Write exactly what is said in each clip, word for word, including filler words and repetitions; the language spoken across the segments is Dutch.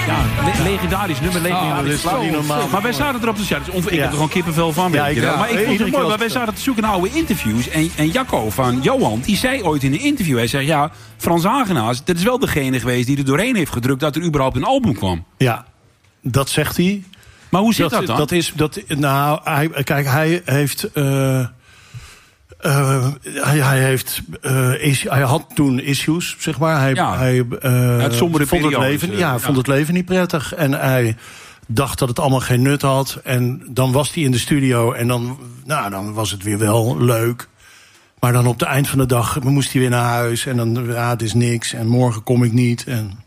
Ja, le- legendarisch nummer, legendarisch. Oh, dat is normaal. Maar wij zaten erop te ja, dus ik ja. heb er gewoon kippenvel van. Ja, ik, ja, maar ik vond het mooi, maar wij zaten te zoeken naar oude interviews. En, en Jacco van Johan, die zei ooit in een interview, hij zei, ja, Frans Hagenaars, dat is wel degene geweest die er doorheen heeft gedrukt dat er überhaupt een album kwam. Ja, dat zegt hij. Maar hoe zit dat, dat dan? Dat is, dat, nou, hij, kijk, hij heeft... Uh, Uh, hij, hij, heeft, uh, is, hij had toen issues, zeg maar. Hij, ja, hij uh, het sombere vond, het leven, uh, ja, ja. vond het leven niet prettig. En hij dacht dat het allemaal geen nut had. En dan was hij in de studio en dan, nou, dan was het weer wel leuk. Maar dan op het eind van de dag moest hij weer naar huis. En dan, ja, het is niks. En morgen kom ik niet. En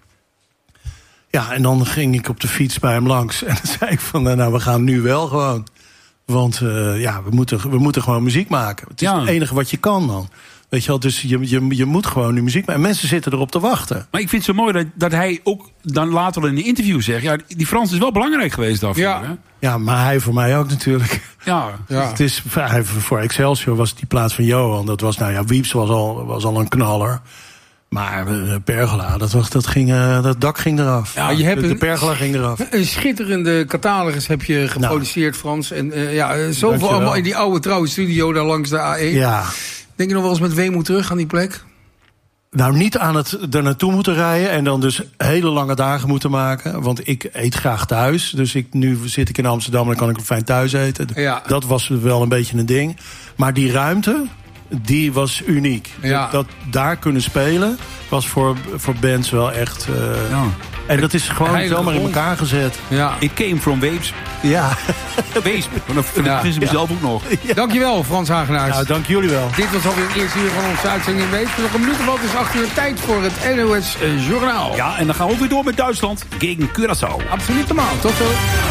ja, en dan ging ik op de fiets bij hem langs. En dan zei ik van, nou, we gaan nu wel gewoon. Want uh, ja, we moeten, we moeten gewoon muziek maken. Het is ja. het enige wat je kan dan. Weet je wel, dus je, je, je moet gewoon nu muziek maken. En mensen zitten erop te wachten. Maar ik vind het zo mooi dat, dat hij ook dan later in een interview zegt, ja, die Frans is wel belangrijk geweest daarvoor. Ja, hè? ja, maar hij voor mij ook natuurlijk. Ja, ja. Het is, voor Excelsior was die plaats van Johan. Dat was, nou ja, Wieps was al, was al een knaller. Maar uh, Pergola, dat, was, dat, ging, uh, dat dak ging eraf. Ja, je hebt de, de een, Pergola ging eraf. Een schitterende catalogus heb je geproduceerd, nou, Frans. En uh, ja, zoveel allemaal in die oude trouwe studio daar langs de A één. Ja. Denk je nog wel eens met weemoed terug aan die plek? Nou, niet aan het er naartoe moeten rijden en dan dus hele lange dagen moeten maken. Want ik eet graag thuis. Dus ik, nu zit ik in Amsterdam en dan kan ik fijn thuis eten. Ja. Dat was wel een beetje een ding. Maar die ruimte, die was uniek. Ja. Dat, dat daar kunnen spelen was voor, voor bands wel echt... Uh, ja. En dat is gewoon zomaar in elkaar gezet. Ja. It came from Weeps. Ja. Weesp. Dat ja. is hem ja. zelf ook nog. Ja. Dankjewel, Frans Hagenaars. Nou, dank jullie wel. Dit was alweer het eerste uur van onze uitzending in Weesp. Nog een minuut of wat is achter de tijd voor het N O S Journaal. Ja, en dan gaan we ook weer door met Duitsland tegen Curaçao. Absoluut normaal. Tot zo.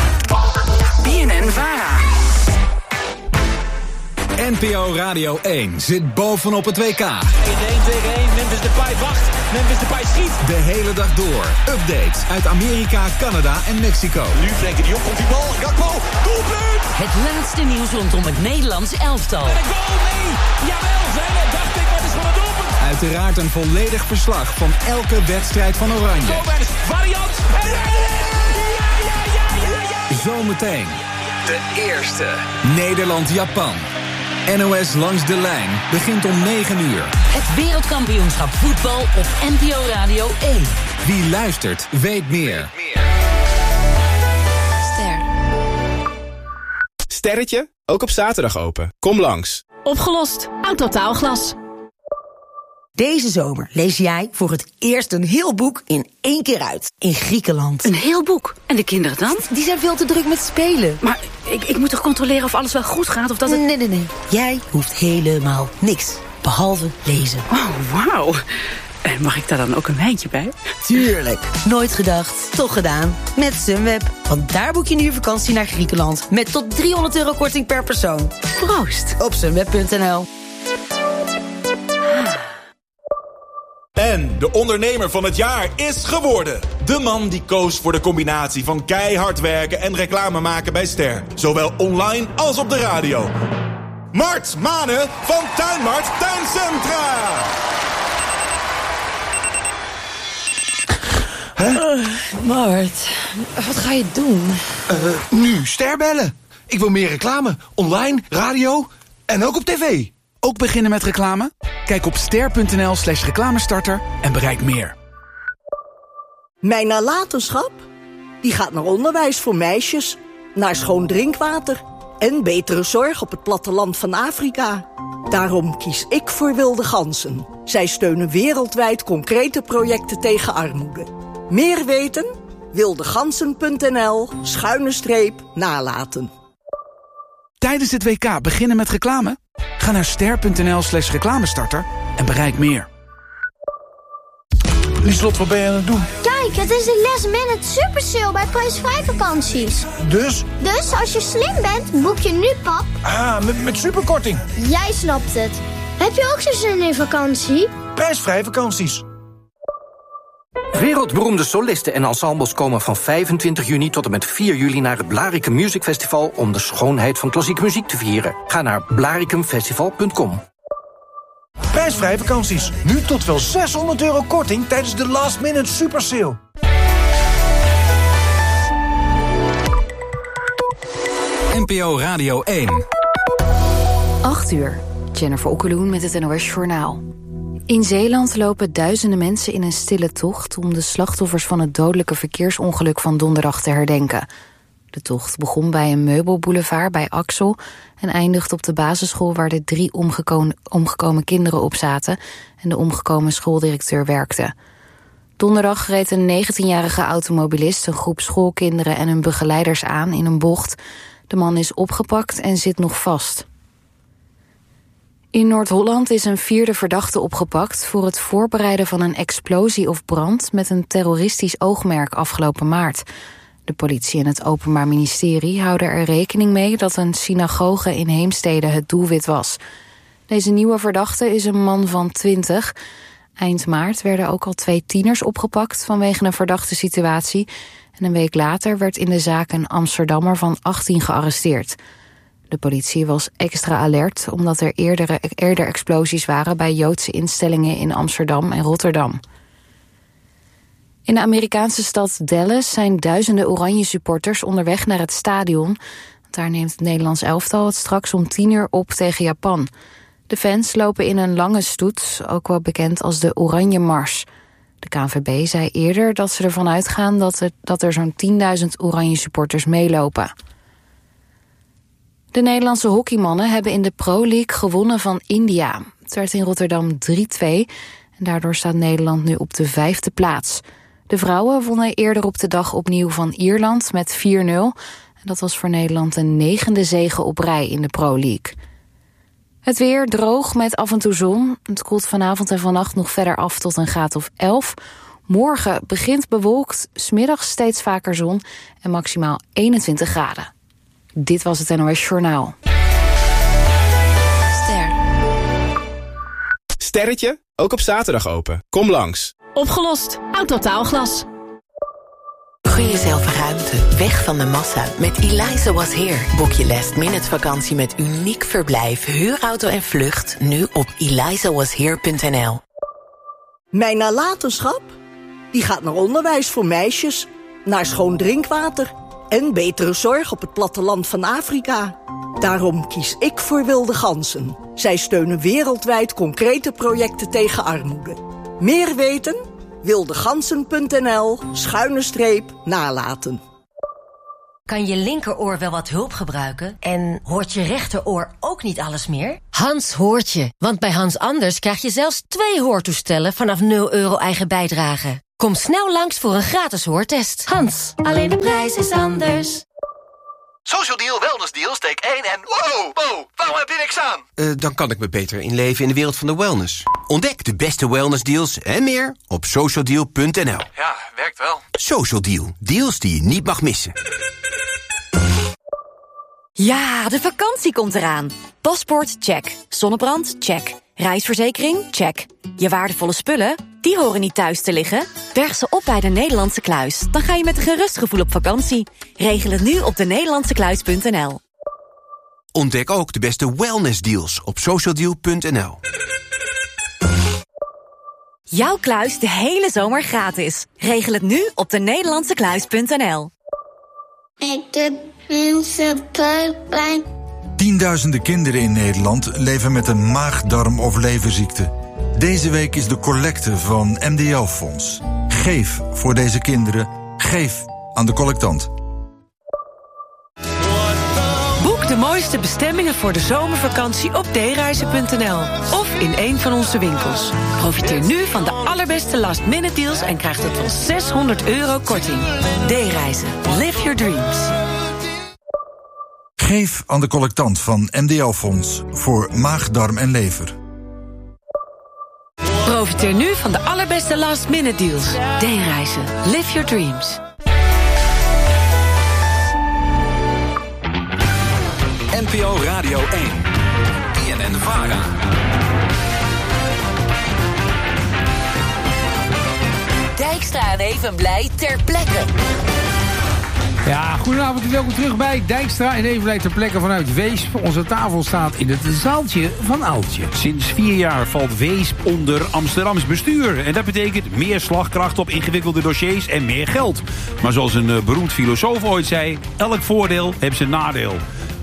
B N N Vara. N P O Radio één zit bovenop het W K. In één tegen één, Memphis Depay wacht. Memphis Depay schiet. De hele dag door. Updates uit Amerika, Canada en Mexico. Nu Frenkie de Jong, komt die bal. Gakpo, doelpunt! Het laatste nieuws rondom het Nederlands elftal. En een goal, nee! Jawel, zijn het, dacht ik, maar het is van het doelpunt. Uiteraard een volledig verslag van elke wedstrijd van Oranje. Gomez, variant. En ja, ja, ja, ja, ja. Zometeen. De eerste. Nederland-Japan. N O S Langs de Lijn begint om negen uur. Het wereldkampioenschap voetbal op N P O Radio één. Wie luistert, weet meer. Ster. Sterretje, ook op zaterdag open. Kom langs. Opgelost. Autotaalglas. Deze zomer lees jij voor het eerst een heel boek in één keer uit. In Griekenland. Een heel boek? En de kinderen dan? Die zijn veel te druk met spelen. Maar ik, ik moet toch controleren of alles wel goed gaat? Of dat het... Nee, nee, nee. Jij hoeft helemaal niks. Behalve lezen. Oh, wauw. En mag ik daar dan ook een wijntje bij? Tuurlijk. Nooit gedacht, toch gedaan. Met Sunweb. Want daar boek je nu je vakantie naar Griekenland. Met tot driehonderd euro korting per persoon. Proost. Op sunweb punt n l. En de ondernemer van het jaar is geworden. De man die koos voor de combinatie van keihard werken en reclame maken bij Ster. Zowel online als op de radio. Mart Manen van Tuinmart Tuincentra. Huh? Uh, Mart, wat ga je doen? Uh, nu Ster bellen. Ik wil meer reclame. Online, radio en ook op tv. Ook beginnen met reclame? Kijk op ster.nl slash reclamestarter en bereik meer. Mijn nalatenschap? Die gaat naar onderwijs voor meisjes, naar schoon drinkwater en betere zorg op het platteland van Afrika. Daarom kies ik voor Wilde Ganzen. Zij steunen wereldwijd concrete projecten tegen armoede. Meer weten? wildegansen punt n l schuine streep nalaten. Tijdens het W K beginnen met reclame? Ga naar ster.nl slash reclamestarter en bereik meer. Lieslot, wat ben je aan het doen? Kijk, het is de last minute super sale bij prijsvrij vakanties. Dus? Dus als je slim bent, boek je nu, pap. Ah, met, met superkorting. Jij snapt het. Heb je ook zo'n zin in vakantie? Prijsvrij vakanties. Wereldberoemde solisten en ensembles komen van vijfentwintig juni tot en met vier juli naar het Blaricum Music Festival om de schoonheid van klassieke muziek te vieren. Ga naar blaricum festival punt com. Prijsvrij vakanties. Nu tot wel zeshonderd euro korting tijdens de last minute super sale. N P O Radio één. acht uur. Jennifer Okkeloen met het N O S Journaal. In Zeeland lopen duizenden mensen in een stille tocht om de slachtoffers van het dodelijke verkeersongeluk van donderdag te herdenken. De tocht begon bij een meubelboulevard bij Axel en eindigt op de basisschool waar de drie omgekomen, omgekomen kinderen op zaten en de omgekomen schooldirecteur werkte. Donderdag reed een negentienjarige automobilist een groep schoolkinderen en hun begeleiders aan in een bocht. De man is opgepakt en zit nog vast. In Noord-Holland is een vierde verdachte opgepakt voor het voorbereiden van een explosie of brand met een terroristisch oogmerk afgelopen maart. De politie en het Openbaar Ministerie houden er rekening mee dat een synagoge in Heemstede het doelwit was. Deze nieuwe verdachte is een man van twintig. Eind maart werden ook al twee tieners opgepakt vanwege een verdachte situatie. En een week later werd in de zaak een Amsterdammer van achttien gearresteerd. De politie was extra alert omdat er eerdere, eerder explosies waren bij Joodse instellingen in Amsterdam en Rotterdam. In de Amerikaanse stad Dallas zijn duizenden oranje supporters onderweg naar het stadion. Daar neemt het Nederlands elftal het straks om tien uur op tegen Japan. De fans lopen in een lange stoet, ook wel bekend als de Oranje Mars. De K N V B zei eerder dat ze ervan uitgaan dat er, dat er zo'n tienduizend oranje supporters meelopen. De Nederlandse hockeymannen hebben in de Pro League gewonnen van India. Het werd in Rotterdam drie twee en daardoor staat Nederland nu op de vijfde plaats. De vrouwen wonnen eerder op de dag opnieuw van Ierland met vier nul. En dat was voor Nederland een negende zege op rij in de Pro League. Het weer droog met af en toe zon. Het koelt vanavond en vannacht nog verder af tot een graad of elf. Morgen begint bewolkt, 's middags steeds vaker zon en maximaal eenentwintig graden. Dit was het N O S Journaal. Ster. Sterretje, ook op zaterdag open. Kom langs. Opgelost. Autotaalglas. Gun jezelf ruimte, weg van de massa. Met Eliza Was Here. Boek je last minute vakantie met uniek verblijf, huurauto en vlucht nu op eliza was here punt n l. Mijn nalatenschap? Die gaat naar onderwijs voor meisjes, naar schoon drinkwater en betere zorg op het platteland van Afrika. Daarom kies ik voor Wilde Ganzen. Zij steunen wereldwijd concrete projecten tegen armoede. Meer weten? wildegansen punt n l schuine streep nalaten. Kan je linkeroor wel wat hulp gebruiken? En hoort je rechteroor ook niet alles meer? Hans hoort je, want bij Hans Anders krijg je zelfs twee hoortoestellen vanaf nul euro eigen bijdrage. Kom snel langs voor een gratis hoortest. Hans, alleen de prijs is anders. Social Deal, Wellness Deal, steek één en... Wow, wow, waarom heb je niks aan? Uh, dan kan ik me beter inleven in de wereld van de wellness. Ontdek de beste wellness deals en meer op social deal punt n l. Ja, werkt wel. Social Deal, deals die je niet mag missen. Ja, de vakantie komt eraan. Paspoort, check. Zonnebrand, check. Reisverzekering, check. Je waardevolle spullen, die horen niet thuis te liggen. Berg ze op bij de Nederlandse Kluis. Dan ga je met een gerust gevoel op vakantie. Regel het nu op de nederlandse kluis punt n l. Ontdek ook de beste wellness deals op social deal punt n l. Jouw kluis de hele zomer gratis. Regel het nu op de nederlandse kluis punt n l. Ik doe mensen buikpijn. Tienduizenden kinderen in Nederland leven met een maag-darm- of leverziekte. Deze week is de collecte van M D L-fonds. Geef voor deze kinderen. Geef aan de collectant. Boek de mooiste bestemmingen voor de zomervakantie op d reizen punt n l of in een van onze winkels. Profiteer nu van de allerbeste last-minute deals en krijg tot wel zeshonderd euro korting. D-reizen. Live your dreams. Geef aan de collectant van M D L-fonds voor maag, darm en lever. Profiteer nu van de allerbeste last-minute deals. D-reizen. Live your dreams. N P O Radio één. B N N Vara. Dijkstra en Evenblij ter plekke. Ja, goedenavond en welkom terug bij Dijkstra en Evenblij ter plekke vanuit Weesp. Onze tafel staat in het zaaltje van Aaltje. Sinds vier jaar valt Weesp onder Amsterdams bestuur. En dat betekent meer slagkracht op ingewikkelde dossiers en meer geld. Maar zoals een uh, beroemd filosoof ooit zei, elk voordeel heeft zijn nadeel.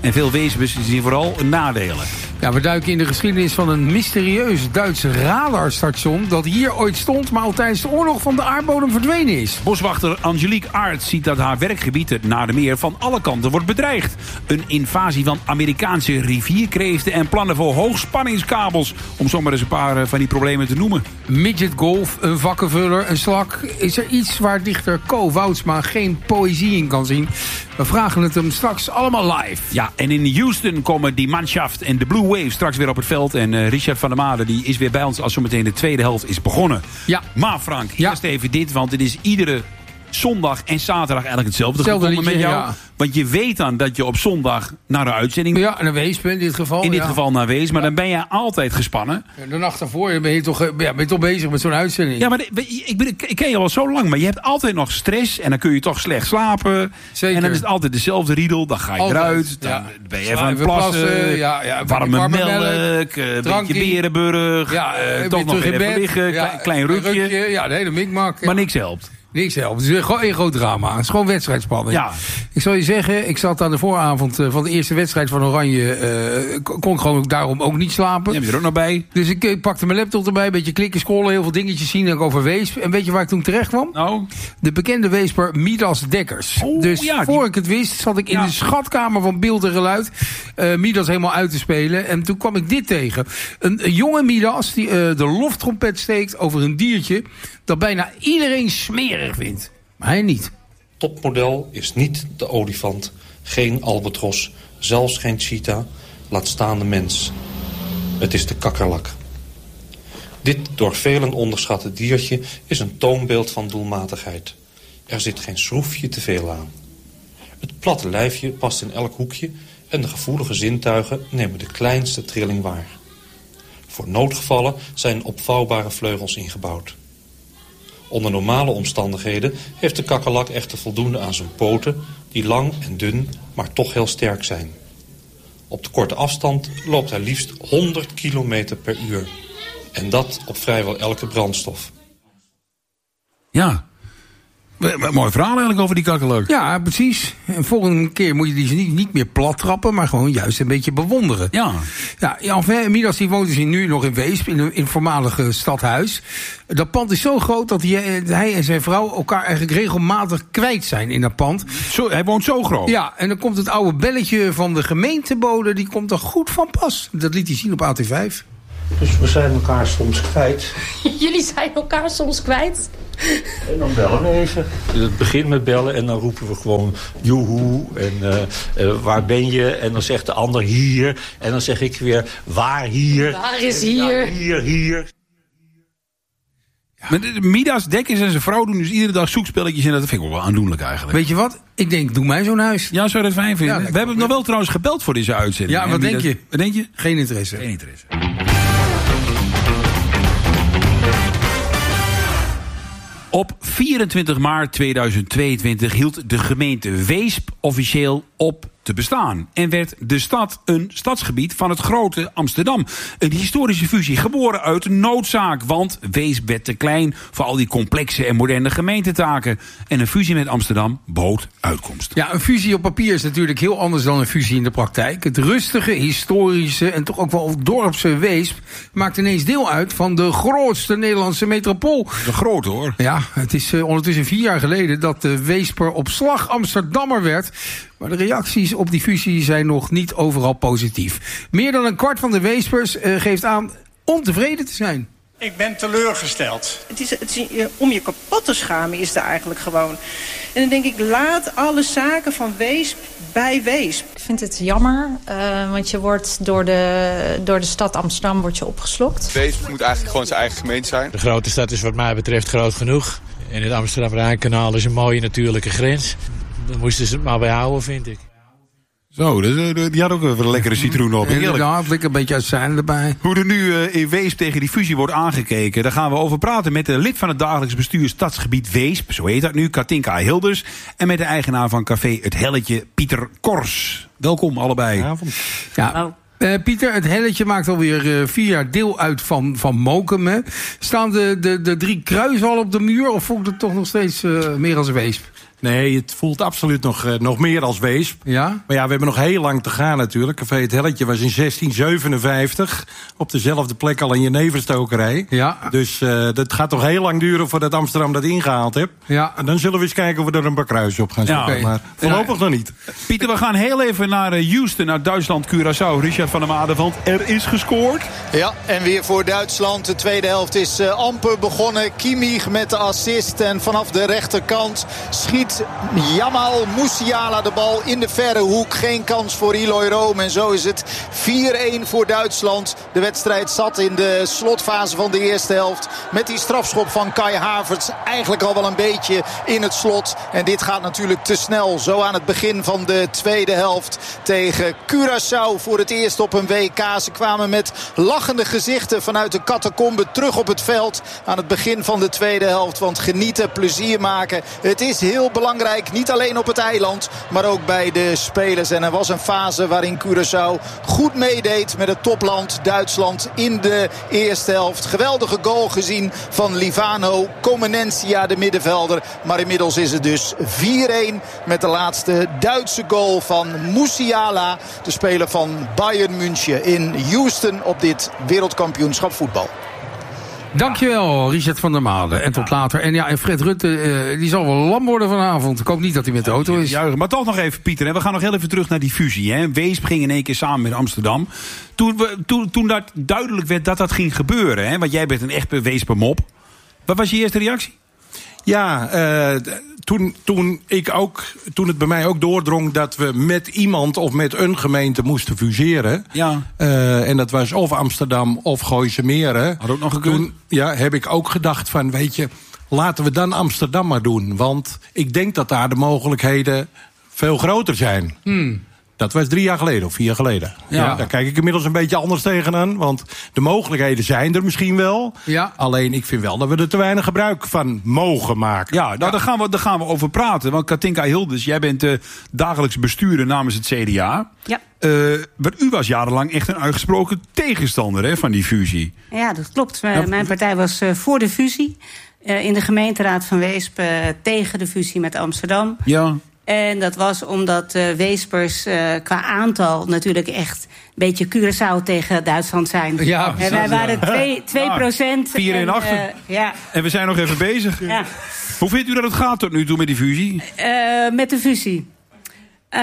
En veel weespen zien vooral nadelen. Ja, we duiken in de geschiedenis van een mysterieus Duits radarstation dat hier ooit stond, maar al tijdens de oorlog van de aardbodem verdwenen is. Boswachter Angelique Aert ziet dat haar werkgebied, het Naardermeer, van alle kanten wordt bedreigd. Een invasie van Amerikaanse rivierkreeften en plannen voor hoogspanningskabels, om zomaar eens een paar van die problemen te noemen. Midget golf, een vakkenvuller, een slak. Is er iets waar dichter Co Woudsma geen poëzie in kan zien? We vragen het hem straks allemaal live. Ja, en in Houston komen die Mannschaft en de Blue Wave straks weer op het veld. En uh, Richard van der Made die is weer bij ons als zometeen de tweede helft is begonnen. Ja. Maar Frank, ja. eerst even dit, want het is iedere zondag en zaterdag eigenlijk hetzelfde Hetzelfde gekomen liedje, met jou. Ja. Want je weet dan dat je op zondag naar de uitzending... Ja, naar Weesp in dit geval. In dit ja. geval naar Weesp, maar ja. dan ben je altijd gespannen. Ja, de nacht daarvoor ben je toch, ja, ben je toch bezig met zo'n uitzending. Ja, maar de, ik, ben, ik ken je al zo lang, maar je hebt altijd nog stress. En dan kun je toch slecht slapen. Zeker. En dan is het altijd dezelfde riedel. Dan ga je altijd. eruit. Dan ja. ben je even aan het plassen. plassen ja, ja, warme, warme melk. melk Een beetje Berenburg. Ja, uh, toch nog even bed. liggen. Ja, klein, klein rukje. rukje. Ja, de hele mikmak. Maar niks helpt. Niks helpt. Het is gewoon een groot drama. Het is gewoon wedstrijdspanning. Ja. Ik zal je zeggen, ik zat aan de vooravond van de eerste wedstrijd van Oranje. Uh, kon ik gewoon daarom ook niet slapen. Je hebt er ook nog bij. Dus ik, ik pakte mijn laptop erbij, een beetje klikken, scrollen, heel veel dingetjes zien ook over Weesp. En weet je waar ik toen terecht kwam? Nou? De bekende Weesper Midas Dekkers. Oh, dus ja, voor die... ik het wist, zat ik in ja. de schatkamer van beeld en geluid uh, Midas helemaal uit te spelen. En toen kwam ik dit tegen. Een, een jonge Midas die uh, de loftrompet steekt over een diertje dat bijna iedereen smerig vindt. Maar hij niet. Topmodel is niet de olifant, geen albatros, zelfs geen cheetah, laat staan de mens. Het is de kakkerlak. Dit door velen onderschatte diertje is een toonbeeld van doelmatigheid. Er zit geen schroefje te veel aan. Het platte lijfje past in elk hoekje en de gevoelige zintuigen nemen de kleinste trilling waar. Voor noodgevallen zijn opvouwbare vleugels ingebouwd. Onder normale omstandigheden heeft de kakkerlak echter voldoende aan zijn poten, die lang en dun, maar toch heel sterk zijn. Op de korte afstand loopt hij liefst honderd kilometer per uur. En dat op vrijwel elke brandstof. Ja. Mooi verhaal eigenlijk over die kakkerlak. Ja, precies. En volgende keer moet je die niet, niet meer plat trappen, maar gewoon juist een beetje bewonderen. Ja. Ja, enfin, Midas die woont dus nu nog in Weesp, in een, in een voormalige stadhuis. Dat pand is zo groot dat hij, hij en zijn vrouw elkaar eigenlijk regelmatig kwijt zijn in dat pand. Zo, hij woont zo groot? Ja, en dan komt het oude belletje van de gemeentebode, die komt er goed van pas. Dat liet hij zien op A T vijf. Dus we zijn elkaar soms kwijt. Jullie zijn elkaar soms kwijt? En dan bellen we even. Het begint met bellen en dan roepen we gewoon joehoe en uh, uh, waar ben je? En dan zegt de ander hier. En dan zeg ik weer waar hier? Waar is hier? Ja, hier, hier. Ja. Maar Midas Dekkers en zijn vrouw doen dus iedere dag zoekspelletjes en dat vind ik wel aandoenlijk eigenlijk. Weet je wat? Ik denk, doe mij zo'n huis. Ja, zou je dat fijn vinden? Ja, we hebben nog wel trouwens gebeld voor deze uitzending. Ja, wat denk je? Wat denk je? Geen interesse. Geen interesse. Op vierentwintig maart tweeduizend tweeëntwintig hield de gemeente Weesp officieel op te bestaan. En werd de stad een stadsgebied van het grote Amsterdam. Een historische fusie geboren uit noodzaak. Want Weesp werd te klein voor al die complexe en moderne gemeentetaken. En een fusie met Amsterdam bood uitkomst. Ja, een fusie op papier is natuurlijk heel anders dan een fusie in de praktijk. Het rustige, historische en toch ook wel dorpse Weesp maakt ineens deel uit van de grootste Nederlandse metropool. De grote hoor. Ja, het is uh, ondertussen vier jaar geleden dat de Weesper op slag Amsterdammer werd. Maar de reacties op die fusie zijn nog niet overal positief. Meer dan een kwart van de Weespers uh, geeft aan ontevreden te zijn. Ik ben teleurgesteld. Het is, het is, om je kapot te schamen is er eigenlijk gewoon. En dan denk ik, laat alle zaken van Weesp bij Weesp. Ik vind het jammer, uh, want je wordt door de, door de stad Amsterdam wordt je opgeslokt. Weesp moet eigenlijk gewoon zijn eigen gemeente zijn. De grote stad is wat mij betreft groot genoeg. En het Amsterdam-Rijnkanaal is een mooie natuurlijke grens. Daar moesten ze het maar bij houden, vind ik. Zo, die had ook even een lekkere citroen op. Inderdaad, lekker een beetje uitzijn erbij. Hoe er nu uh, in Weesp tegen die fusie wordt aangekeken, daar gaan we over praten met de lid van het dagelijks bestuur Stadsgebied Weesp, zo heet dat nu, Katinka Hilders. En met de eigenaar van café Het Helletje, Pieter Kors. Welkom allebei. Avond. Ja. Uh, Pieter, het Helletje maakt alweer uh, vier jaar deel uit van, van Mokum. Hè? Staan de, de, de drie kruisen al op de muur of voelt het toch nog steeds uh, meer als Weesp? Nee, het voelt absoluut nog, uh, nog meer als Weesp. Ja? Maar ja, we hebben nog heel lang te gaan natuurlijk. Café Het Helletje was in zestien zevenenvijftig op dezelfde plek al een jeneverstokerij. Ja. Dus uh, dat gaat toch heel lang duren voordat Amsterdam dat ingehaald heeft. Ja. En dan zullen we eens kijken of we er een bakruis op gaan zetten. Ja. Maar voorlopig ja. nog niet. Pieter, we gaan heel even naar Houston, naar Duitsland, Curaçao. Richard van der Made, want er is gescoord. Ja, en weer voor Duitsland. De tweede helft is uh, amper begonnen. Kimmich met de assist. En vanaf de rechterkant schiet Jamal Musiala de bal in de verre hoek. Geen kans voor Eloy Room. En zo is het vier-een voor Duitsland. De wedstrijd zat in de slotfase van de eerste helft. Met die strafschop van Kai Havertz eigenlijk al wel een beetje in het slot. En dit gaat natuurlijk te snel. Zo aan het begin van de tweede helft tegen Curaçao voor het eerst op een W K. Ze kwamen met lachende gezichten vanuit de catacombe terug op het veld aan het begin van de tweede helft. Want genieten, plezier maken. Het is heel belangrijk. Niet alleen op het eiland, maar ook bij de spelers. En er was een fase waarin Curaçao goed meedeed met het topland Duitsland in de eerste helft. Geweldige goal gezien van Livano Comenencia, de middenvelder. Maar inmiddels is het dus vier-een met de laatste Duitse goal van Musiala, de speler van Bayern München in Houston op dit wereldkampioenschap voetbal. Dankjewel, Richard van der Made. En tot later. En ja, en Fred Rutte, uh, die zal wel lam worden vanavond. Ik hoop niet dat hij met de auto is. Ja, maar toch nog even, Pieter. Hè. We gaan nog heel even terug naar die fusie. Hè. Weesp ging in één keer samen met Amsterdam. Toen, we, toen, toen dat duidelijk werd dat dat ging gebeuren. Hè, want jij bent een echte Weespermop. Wat was je eerste reactie? Ja, uh, toen, toen, ik ook, toen het bij mij ook doordrong dat we met iemand of met een gemeente moesten fuseren. Ja. Uh, en dat was of Amsterdam of Gooise Meren. Had ook nog gekund. Toen ja, heb ik ook gedacht van, weet je, laten we dan Amsterdam maar doen. Want ik denk dat daar de mogelijkheden veel groter zijn. Hmm. Dat was drie jaar geleden of vier jaar geleden. Ja. Ja, daar kijk ik inmiddels een beetje anders tegenaan. Want de mogelijkheden zijn er misschien wel. Ja. Alleen ik vind wel dat we er te weinig gebruik van mogen maken. Ja, nou, ja. Daar, gaan we, daar gaan we over praten. Want Katinka Hildes, jij bent uh, dagelijks bestuurder namens het C D A. Ja. Uh, maar u was jarenlang echt een uitgesproken tegenstander, hè, van die fusie. Ja, dat klopt. Ja. Mijn partij was uh, voor de fusie. Uh, in de gemeenteraad van Weesp uh, tegen de fusie met Amsterdam. Ja. En dat was omdat uh, Weespers uh, qua aantal natuurlijk echt een beetje Curaçao tegen Duitsland zijn. Ja, en wij waren twee procent. vier en acht. Uh, ja. En we zijn nog even bezig. Ja. Hoe vindt u dat het gaat tot nu toe met die fusie? Uh, met de fusie. Uh,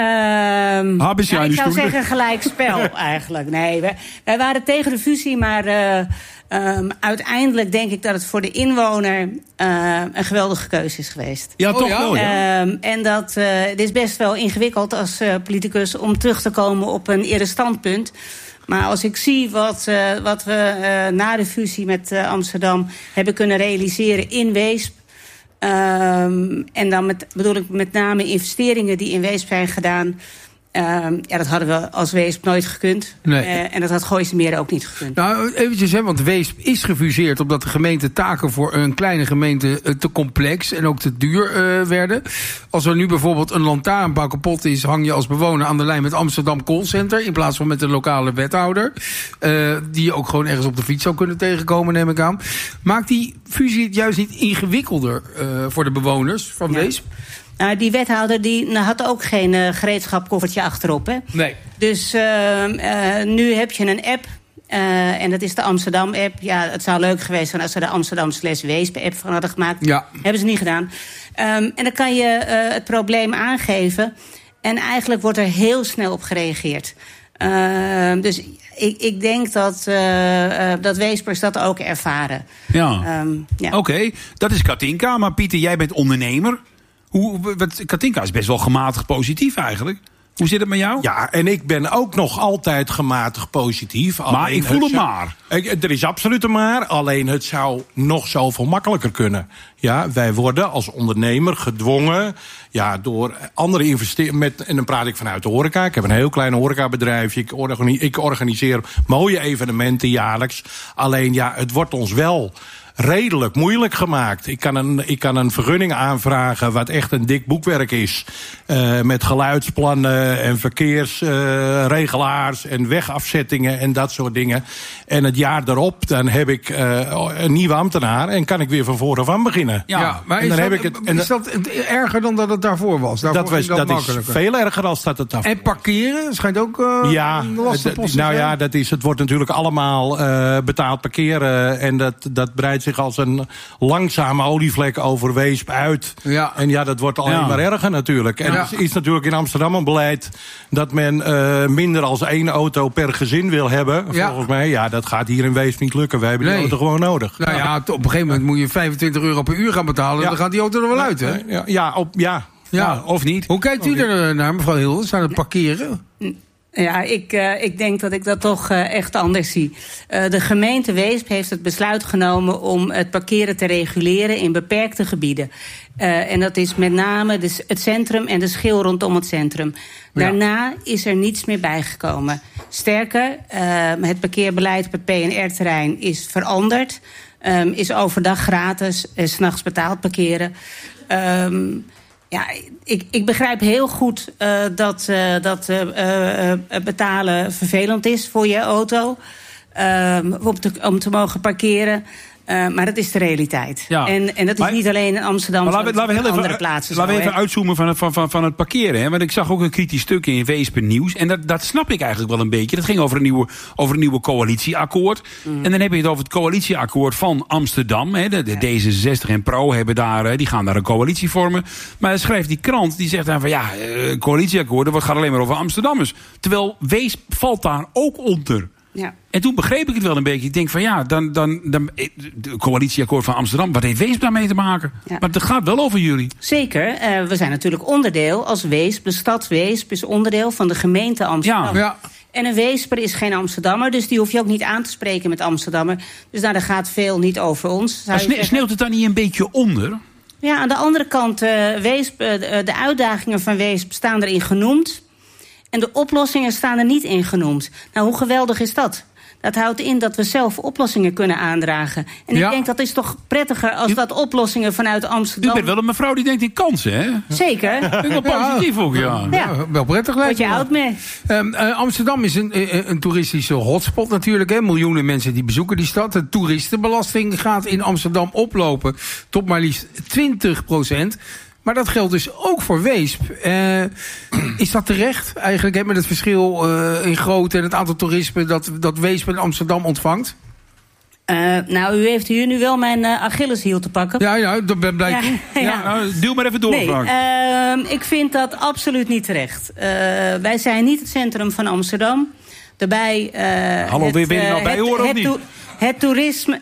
ja, ik zou stoelen. zeggen gelijk spel eigenlijk. Nee, wij, wij waren tegen de fusie, maar uh, um, uiteindelijk denk ik dat het voor de inwoner uh, een geweldige keuze is geweest. Ja, toch oh, ja? wel. Ja. Um, en dat uh, het is best wel ingewikkeld als uh, politicus om terug te komen op een eerder standpunt. Maar als ik zie wat, uh, wat we uh, na de fusie met uh, Amsterdam hebben kunnen realiseren in Weesp. Um, en dan met, bedoel ik met name investeringen die in Weesp zijn gedaan. Um, ja, dat hadden we als Weesp nooit gekund. Nee. Uh, en dat had Gooise Meren ook niet gekund. Nou, eventjes, hè, want Weesp is gefuseerd omdat de gemeente taken voor een kleine gemeente uh, te complex en ook te duur uh, werden. Als er nu bijvoorbeeld een lantaarnpaal kapot is, hang je als bewoner aan de lijn met Amsterdam Callcenter in plaats van met de lokale wethouder. Uh, die je ook gewoon ergens op de fiets zou kunnen tegenkomen, neem ik aan. Maakt die fusie het juist niet ingewikkelder uh, voor de bewoners van ja. Weesp? Nou, die wethouder die nou, had ook geen uh, gereedschapkoffertje achterop. Hè? Nee. Dus uh, uh, nu heb je een app. Uh, en dat is de Amsterdam-app. Ja, het zou leuk geweest zijn als ze de Amsterdam slash Weesp-app van hadden gemaakt. Ja. Hebben ze niet gedaan. Um, en dan kan je uh, het probleem aangeven. En eigenlijk wordt er heel snel op gereageerd. Uh, dus ik, ik denk dat, uh, uh, dat Weespers dat ook ervaren. Ja. Um, ja. Oké, okay, dat is Katinka. Maar Pieter, jij bent ondernemer. Hoe, wat, Katinka is best wel gematigd positief eigenlijk. Hoe zit het met jou? Ja, en ik ben ook nog altijd gematigd positief. Maar alleen ik voel het, het maar. Er is absoluut een maar, alleen het zou nog zoveel makkelijker kunnen. Ja, wij worden als ondernemer gedwongen ja, door andere investeringen. En dan praat ik vanuit de horeca. Ik heb een heel klein horecabedrijfje. Ik, organi- ik organiseer mooie evenementen jaarlijks. Alleen ja, het wordt ons wel redelijk moeilijk gemaakt. Ik kan een, ik kan een vergunning aanvragen wat echt een dik boekwerk is. Uh, met geluidsplannen en verkeersregelaars uh, en wegafzettingen en dat soort dingen. En het jaar daarop, dan heb ik uh, een nieuwe ambtenaar en kan ik weer van vooraf aan beginnen. Ja, ja, maar en is, dan dat, heb ik het, en is dat erger dan dat het daarvoor was? Daarvoor dat was, dat, dat is veel erger dan dat het daarvoor En parkeren? Schijnt ook uh, ja, een lastige post te nou zijn. ja, dat is, het wordt natuurlijk allemaal uh, betaald parkeren. En dat, dat breidt zich als een langzame olievlek over Weesp uit. Ja. En ja, dat wordt alleen ja. maar erger natuurlijk. En ja. er is natuurlijk in Amsterdam een beleid dat men uh, minder als één auto per gezin wil hebben. Ja. Volgens mij, ja, dat gaat hier in Weesp niet lukken. Wij hebben nee. die auto gewoon nodig. Nou ja, op een gegeven moment moet je vijfentwintig euro per uur gaan betalen. Ja. Dan gaat die auto er wel uit, hè? Ja, ja, op, ja. Ja. ja, of niet. Hoe kijkt u er naar, mevrouw Hilders, aan het parkeren? Ja, ik, uh, ik denk dat ik dat toch uh, echt anders zie. Uh, de gemeente Weesp heeft het besluit genomen om het parkeren te reguleren in beperkte gebieden. Uh, en dat is met name de, het centrum en de schil rondom het centrum. Daarna ja. is er niets meer bijgekomen. Sterker, uh, het parkeerbeleid op het P N R-terrein is veranderd. Um, is overdag gratis en 's nachts betaald parkeren. Um, Ja, ik, ik begrijp heel goed uh, dat, uh, dat uh, uh, betalen vervelend is voor je auto. Uh, om, te, om te mogen parkeren. Uh, maar dat is de realiteit. Ja. En, en dat is maar, niet alleen in Amsterdam, maar laten we, laten we heel andere even, plaatsen. Laten zo, we even hè? uitzoomen van het, van, van, van het parkeren. Hè? Want ik zag ook een kritisch stuk in Weesp Nieuws. En dat, dat snap ik eigenlijk wel een beetje. Dat ging over een nieuwe, over een nieuwe coalitieakkoord. Mm. En dan heb je het over het coalitieakkoord van Amsterdam. Hè? De, de D zesenzestig en Pro hebben daar, die gaan daar een coalitie vormen. Maar dan schrijft die krant, die zegt dan van ja, uh, coalitieakkoord, dat gaat alleen maar over Amsterdammers. Terwijl Weesp valt daar ook onder. Ja. En toen begreep ik het wel een beetje. Ik denk van ja, dan, dan, dan de coalitieakkoord van Amsterdam, wat heeft Weesp daarmee te maken? Ja. Maar het gaat wel over jullie. Zeker. Uh, we zijn natuurlijk onderdeel als Weesp. De stad Weesp is onderdeel van de gemeente Amsterdam. Ja. Ja. En een Weesper is geen Amsterdammer, dus die hoef je ook niet aan te spreken met Amsterdammer. Dus nou, daar gaat veel niet over ons. Maar sne- sneeuwt het dan niet een beetje onder? Ja, aan de andere kant, uh, Weesp, uh, de uitdagingen van Weesp staan erin genoemd. En de oplossingen staan er niet in genoemd. Nou, hoe geweldig is dat? Dat houdt in dat we zelf oplossingen kunnen aandragen. En ja. ik denk dat is toch prettiger als u, dat oplossingen vanuit Amsterdam... U bent wel een mevrouw die denkt in kansen, hè? Zeker. Ik ben wel positief ook, ja. ja. ja wel prettig lijkt je oud mee. Um, uh, Amsterdam is een, een, een toeristische hotspot natuurlijk. Hè. Miljoenen mensen die bezoeken die stad. De toeristenbelasting gaat in Amsterdam oplopen tot maar liefst twintig procent. Maar dat geldt dus ook voor Weesp. Uh, is dat terecht eigenlijk, hè, met het verschil uh, in grootte en het aantal toerisme dat, dat Weesp en Amsterdam ontvangt? Uh, nou, u heeft hier nu wel mijn uh, Achilleshiel te pakken. Ja, ja, dat ben blij toe. Ja, ja. Ja, nou, duw maar even door, nee, Frank. Uh, ik vind dat absoluut niet terecht. Uh, wij zijn niet het centrum van Amsterdam. Daarbij... Uh, Hallo, het, weer ben je nou uh, bij het, horen of het, niet? Het, het toerisme...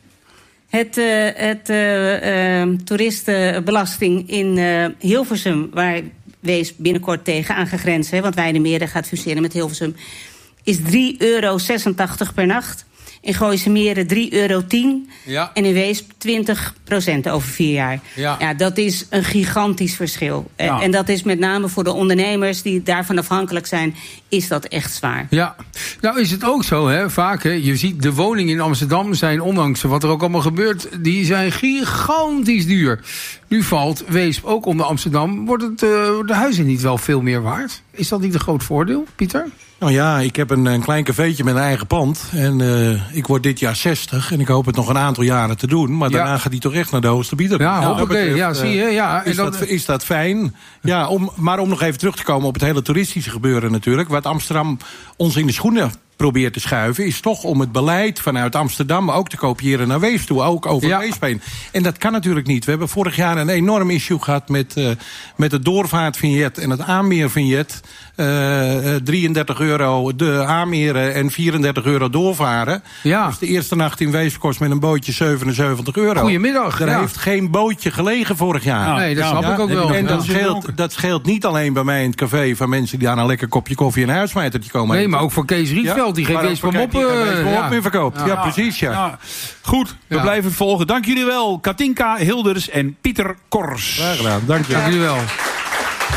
Het, uh, het uh, uh, toeristenbelasting in uh, Hilversum, waar Weesp binnenkort tegen aangegrenst, hè, want Weidemeerde gaat fuseren met Hilversum, is drie euro zesentachtig per nacht. In Gooise Meren drie euro tien. Ja. En in Weesp twintig procent over vier jaar. Ja. Ja, dat is een gigantisch verschil. Ja. En dat is met name voor de ondernemers die daarvan afhankelijk zijn, is dat echt zwaar. Ja, nou is het ook zo, hè, vaak. Hè, je ziet de woningen in Amsterdam zijn, ondanks wat er ook allemaal gebeurt, die zijn gigantisch duur. Nu valt Weesp ook onder Amsterdam. Wordt het, uh, de huizen niet wel veel meer waard? Is dat niet een groot voordeel, Pieter? Nou ja, ik heb een, een klein cafeetje met een eigen pand. En uh, ik word dit jaar zestig. En ik hoop het nog een aantal jaren te doen. Maar daarna ja. gaat hij toch echt naar de hoogste bieder. Ja, nou, oké. Ja, zie je. Ja, is, dat, dat, is dat fijn? Ja, om, maar om nog even terug te komen op het hele toeristische gebeuren natuurlijk. Wat Amsterdam ons in de schoenen probeert te schuiven, is toch om het beleid vanuit Amsterdam ook te kopiëren naar Weesp toe, ook over ja. Weesp heen. En dat kan natuurlijk niet. We hebben vorig jaar een enorm issue gehad met, uh, met het doorvaartvignet en het aanmeervignet. Uh, drieëndertig euro de aanmeren en vierendertig euro doorvaren. Ja. Dus de eerste nacht in Weesp kost met een bootje zevenenzeventig euro. Goedemiddag. Er ja. heeft geen bootje gelegen vorig jaar. Ja, nee, dat snap ja. ik ook wel. En dat, ja. scheelt, dat scheelt niet alleen bij mij in het café van mensen die aan een lekker kopje koffie en een huismetertje komen. Nee, eten. maar ook voor Kees Rietveld. Ja? Die geen Weesp van Mop uh, meer verkoopt. Ja, ja, ja precies, ja. ja. Goed, we ja. blijven het volgen. Dank jullie wel, Katinka Hilders en Pieter Kors. Graag gedaan, dank je. Dank jullie wel.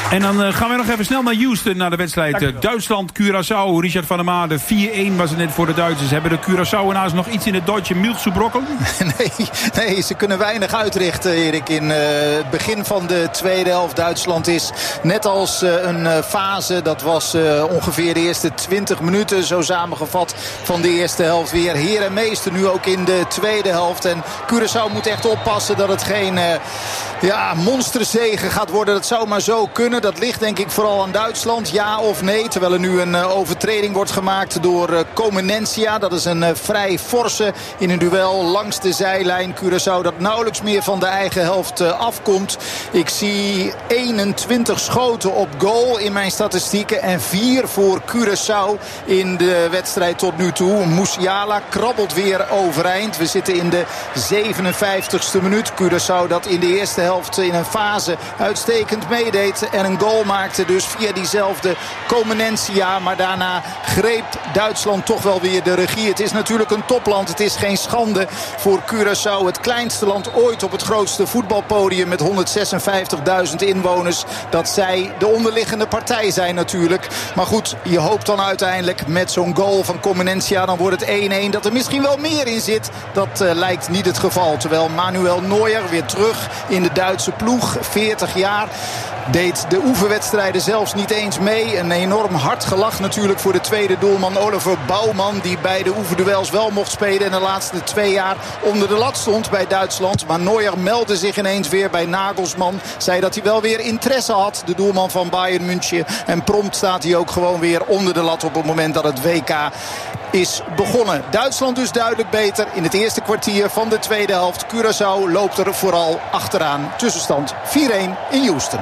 En dan uh, gaan we nog even snel naar Houston, naar de wedstrijd uh, Duitsland-Curaçao. Richard van der Maarden, vier-een was het net voor de Duitsers. Hebben de Curaçaoenaars nog iets in het Duitse milch zu brokkelen? Nee, nee, ze kunnen weinig uitrichten, Erik. In uh, het begin van de tweede helft. Duitsland is net als uh, een uh, fase. Dat was uh, ongeveer de eerste twintig minuten, zo samengevat, van de eerste helft. Weer heer en meester nu ook in de tweede helft. En Curaçao moet echt oppassen dat het geen uh, ja, monsterzege gaat worden. Dat zou maar zo kunnen. Dat ligt denk ik vooral aan Duitsland, ja of nee. Terwijl er nu een uh, overtreding wordt gemaakt door uh, Comenencia. Dat is een uh, vrij forse in een duel langs de zijlijn. Curaçao dat nauwelijks meer van de eigen helft uh, afkomt. Ik zie eenentwintig schoten op goal in mijn statistieken. En vier voor Curaçao in de wedstrijd tot nu toe. Musiala krabbelt weer overeind. We zitten in de zevenenvijftigste minuut. Curaçao dat in de eerste helft in een fase uitstekend meedeed. En een goal maakte dus via diezelfde Comenencia. Maar daarna greep Duitsland toch wel weer de regie. Het is natuurlijk een topland. Het is geen schande voor Curaçao. Het kleinste land ooit op het grootste voetbalpodium met honderdzesenvijftigduizend inwoners. Dat zij de onderliggende partij zijn natuurlijk. Maar goed, je hoopt dan uiteindelijk met zo'n goal van Comenencia. Dan wordt het één-één. Dat er misschien wel meer in zit. Dat uh, lijkt niet het geval. Terwijl Manuel Neuer weer terug in de Duitse ploeg. veertig jaar. Deed de oefenwedstrijden zelfs niet eens mee. Een enorm hard gelach natuurlijk voor de tweede doelman Oliver Bouwman. Die bij de oefenduels wel mocht spelen. En de laatste twee jaar onder de lat stond bij Duitsland. Maar Neuer meldde zich ineens weer bij Nagelsman. Zei dat hij wel weer interesse had. De doelman van Bayern München. En prompt staat hij ook gewoon weer onder de lat op het moment dat het W K is begonnen. Duitsland dus duidelijk beter in het eerste kwartier van de tweede helft. Curaçao loopt er vooral achteraan. Tussenstand vier-een in Houston.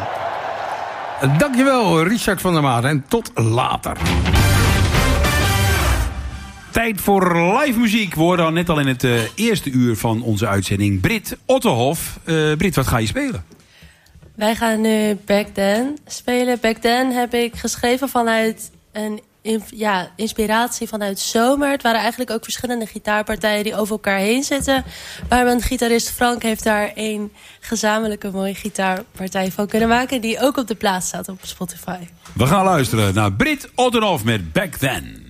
Dankjewel, Richard van der Maarden. En tot later. Tijd voor live muziek. We hoorden al net al in het uh, eerste uur van onze uitzending Brit Otterhof. Uh, Brit, wat ga je spelen? Wij gaan nu Back Then spelen. Back Then heb ik geschreven vanuit een ja, inspiratie vanuit zomer. Het waren eigenlijk ook verschillende gitaarpartijen die over elkaar heen zitten. Maar mijn gitarist Frank heeft daar een gezamenlijke mooie gitaarpartij van kunnen maken. Die ook op de plaats staat op Spotify. We gaan luisteren naar Brit Otterhof met Back Then.